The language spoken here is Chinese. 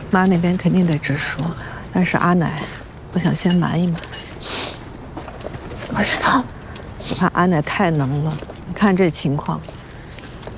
妈那边肯定得直说，但是阿奶，我想先瞒一瞒。 我知道， 我怕阿奶太能了，你看这情况，